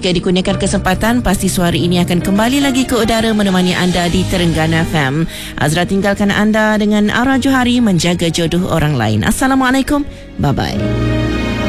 Jika dikurniakan kesempatan, pasti suara ini akan kembali lagi ke udara menemani anda di Terengganu FM. Azra tinggalkan anda dengan Ara Johari menjaga jodoh orang lain. Assalamualaikum. Bye-bye.